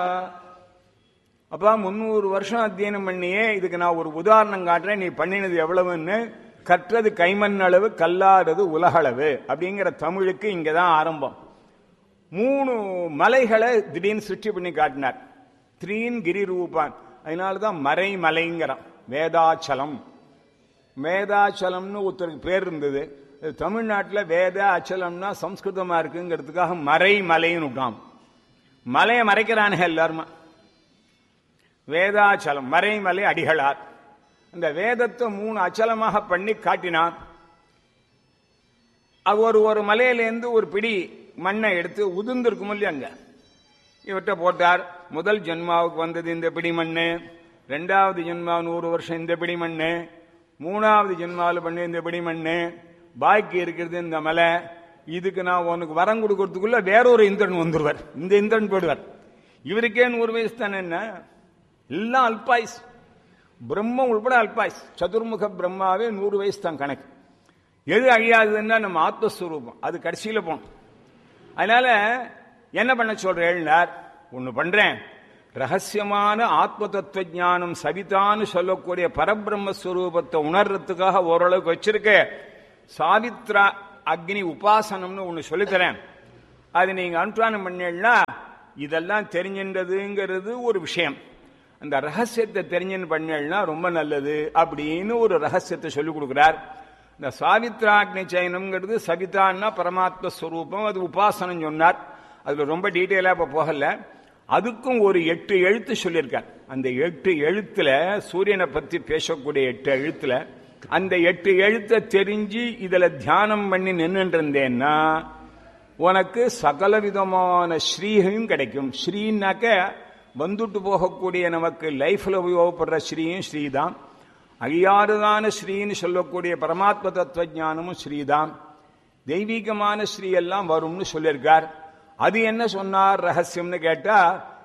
அப்பா 300 வருஷம் அத்தியனம் பண்ணியே இதுக்கு நான் ஒரு உதாரணம் காட்டுறேன், நீ பண்ணினது எவ்வளவுன்னு. கற்றது கைமண் அளவு, கல்லாதது உலகளவு அப்படிங்கிற தமிழுக்கு இங்கதான் ஆரம்பம். 3 மலைகளை திடீர்னு சுற்றி பண்ணி காட்டினார். 3 கிரி ரூபான். அதனாலதான் மறை மலைங்கிறான். வேதாச்சலம், வேதாச்சலம்னு ஒருத்தருக்கு பேர் இருந்தது. தமிழ்நாட்டில் வேத அச்சலம்னா சம்ஸ்கிருதமா இருக்குங்கிறதுக்காக மறை மலைன்னு விட்டான். மலையை மறைக்கிறானுங்க எல்லாருமா. வேதாச்சலம், மறைமலை அடிகளார். அந்த வேதத்தை 3 அச்சலமாக பண்ணி காட்டினான். ஒரு மலையிலேருந்து ஒரு பிடி மண்ணை எடுத்து உதிர்ந்திருக்கும் இல்லையா, அங்க இவற்றை போட்டார். முதல் ஜென்மாவுக்கு வந்தது இந்த பிடி மண்ணு, 2வது ஜென்மா 100 வருஷம் இந்த பிடி மண்ணு, 3வது ஜென்மாவில் பண்ணி இந்த பிடி மண்ணு, பாக்கி இருக்கிறது இந்த மலை. இதுக்கு நான் உனக்கு வரம் கொடுக்கறதுக்குள்ள வேறொரு இந்திரன் வந்துருவார், இந்த இந்திரன் போயிடுவார். இவருக்கே 100 வயசு தானே, என்ன எல்லாம் அல்பாயுஸ். பிரம்மம் உள்பட அல்பாயுஸ். சதுர்முக பிரம்மாவே 100 வயசு தான் கணக்கு. எது அழியாதுன்னா நம்ம ஆத்மஸ்வரூபம், அது கடைசியில போனோம். அதனால என்ன பண்ண சொல்றேன், ஒன்னு பண்றேன், ரகசியமான ஆத்ம தத்துவ ஞானம் சவிதான்னு சொல்லக்கூடிய பரபிரம்மஸ்வரூபத்தை உணர்றதுக்காக ஓரளவுக்கு வச்சிருக்க சாவித்ரா அக்னி உபாசனம்னு ஒன்னு சொல்லித்தரேன். அது நீங்க அனுஷ்டானம் பண்ணீங்கன்னா இதெல்லாம் தெரிஞ்சின்றதுங்கிறது ஒரு விஷயம். அந்த ரகசியத்தை தெரிஞ்சுன்னு பண்ணீங்கன்னா ரொம்ப நல்லது அப்படின்னு ஒரு ரகசியத்தை சொல்லிக் கொடுக்கிறார். இந்த சாவித்ராக்னி சயனம்ங்கிறது சவிதான்னா பரமாத்ம ஸ்வரூபம், அது உபாசனம் சொன்னார். அதுல ரொம்ப டீட்டெயிலா இப்ப போகல. அதுக்கும் ஒரு 8 எழுத்து சொல்லியிருக்கார். அந்த 8 எழுத்துல சூரியனை பத்தி பேசக்கூடிய 8 எழுத்துல அந்த 8 எழுத்தை தெரிஞ்சு இதுல தியானம் பண்ணி நின்று இருந்தேன்னா உனக்கு சகல விதமான ஸ்ரீயும் கிடைக்கும். ஸ்ரீனாக்க வந்துட்டு போகக்கூடிய நமக்கு லைஃப்ல உபயோகப்படுற ஸ்ரீயும் ஸ்ரீதான், அழியாறுதான ஸ்ரீன்னு சொல்லக்கூடிய பரமாத்ம தத்துவ ஞானமும் ஸ்ரீதான், தெய்வீகமான ஸ்ரீ எல்லாம் வரும்னு சொல்லியிருக்கார். அது என்ன சொன்னார் ரகசியம்னு கேட்டா,